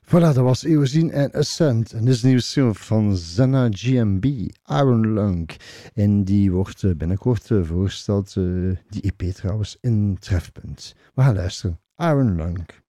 Voilà, dat was Eosine en Ascent. En dit is een nieuwe single van Zenna GMB, Iron Lung. En die wordt binnenkort voorgesteld, die EP trouwens, in Trefpunt. We gaan luisteren. Iron Lung.